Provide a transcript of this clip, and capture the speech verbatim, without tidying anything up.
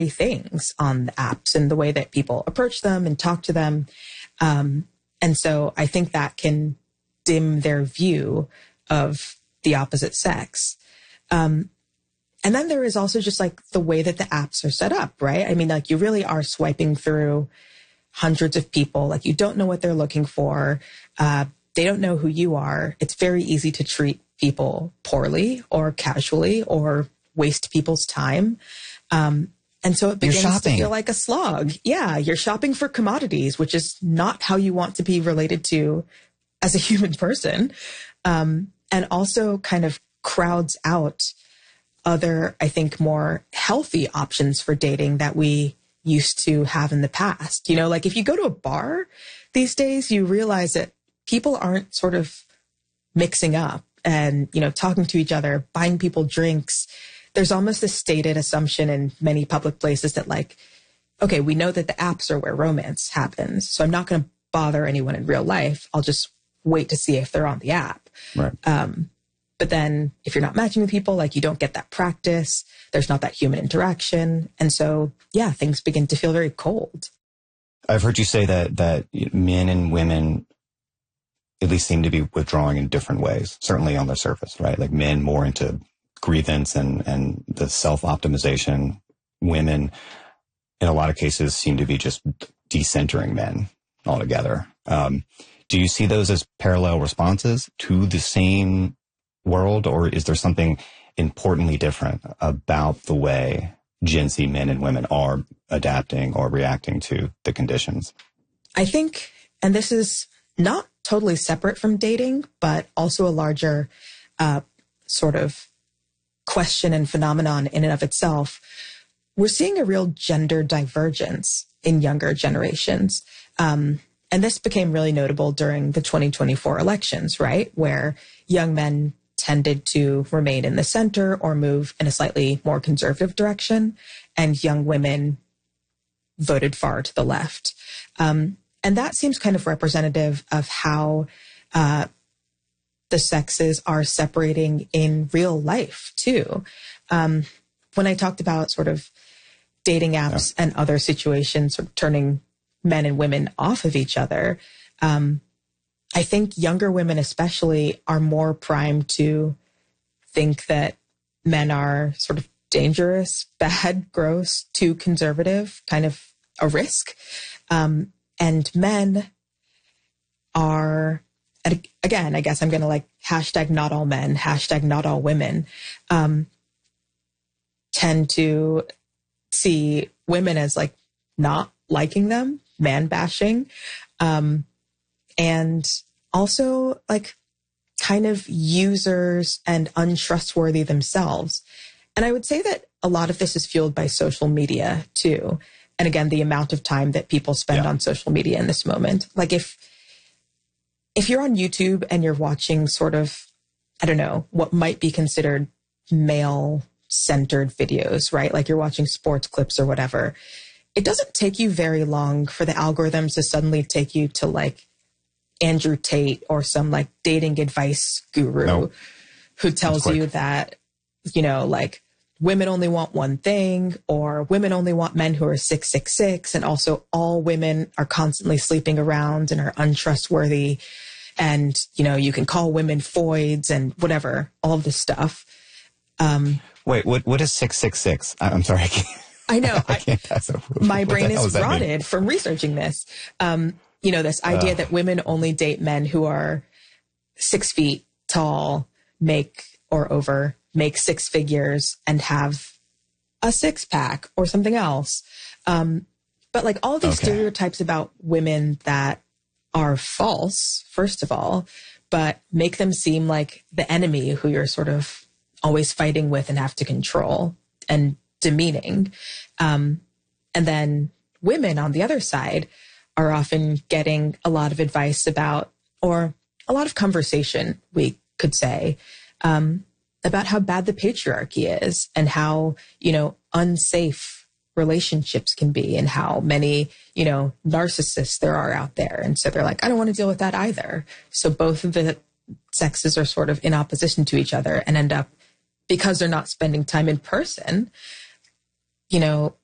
things on the apps and the way that people approach them and talk to them. Um, and so I think that can dim their view of the opposite sex. Um, and then there is also just like the way that the apps are set up, right? I mean, like you really are swiping through hundreds of people. Like you don't know what they're looking for. Uh, they don't know who you are. It's very easy to treat people poorly or casually or waste people's time. Um, and so it begins to feel like a slog. Yeah, you're shopping for commodities, which is not how you want to be related to as a human person. Um, and also kind of crowds out other, I think, more healthy options for dating that we used to have in the past. You know, like if you go to a bar these days, you realize that people aren't sort of mixing up and, you know, talking to each other, buying people drinks. There's almost a stated assumption in many public places that like, okay, we know that the apps are where romance happens. So I'm not going to bother anyone in real life. I'll just wait to see if they're on the app. Right. Um, but then if you're not matching with people, like you don't get that practice, there's not that human interaction. And so, yeah, things begin to feel very cold. I've heard you say that, that men and women at least seem to be withdrawing in different ways, certainly on the surface, right? Like men more into grievance and, and the self-optimization. Women, in a lot of cases, seem to be just decentering men altogether. Um, do you see those as parallel responses to the same world, or is there something importantly different about the way Gen Z men and women are adapting or reacting to the conditions? I think, and this is not totally separate from dating, but also a larger uh, sort of question and phenomenon in and of itself. We're seeing a real gender divergence in younger generations. Um, and this became really notable during the twenty twenty-four elections, right? Where young men tended to remain in the center or move in a slightly more conservative direction, and young women voted far to the left. Um, and that seems kind of representative of how uh, the sexes are separating in real life, too. Um, when I talked about sort of dating apps yeah. and other situations sort of turning men and women off of each other, um, I think younger women especially are more primed to think that men are sort of dangerous, bad, gross, too conservative, kind of a risk. Um, and men are, and again, I guess I'm going to like hashtag not all men, hashtag not all women, um, tend to see women as like not liking them, man bashing, um, and also like kind of users and untrustworthy themselves. And I would say that a lot of this is fueled by social media too. And again, the amount of time that people spend yeah. on social media in this moment. Like if, if you're on YouTube and you're watching sort of, I don't know, what might be considered male centered videos, right? Like you're watching sports clips or whatever. It doesn't take you very long for the algorithms to suddenly take you to like Andrew Tate or some like dating advice guru no. who tells you that, you know, like women only want one thing, or women only want men who are six six six, and also all women are constantly sleeping around and are untrustworthy. And, you know, you can call women foids and whatever, all of this stuff. Um, Wait, what, what is six six six? I'm sorry. I can't, I know. I can't pass it. My brain is rotted from researching this. Um, you know, this idea uh, that women only date men who are six feet tall, make or over, make six figures, and have a six pack or something else. Um, but like all these okay. stereotypes about women that are false, first of all, but make them seem like the enemy who you're sort of always fighting with and have to control, and demeaning. Um, and then women on the other side are often getting a lot of advice about, or a lot of conversation, we could say, um, about how bad the patriarchy is and how, you know, unsafe relationships can be and how many, you know, narcissists there are out there. And so they're like, I don't want to deal with that either. So both of the sexes are sort of in opposition to each other and end up, because they're not spending time in person, you know,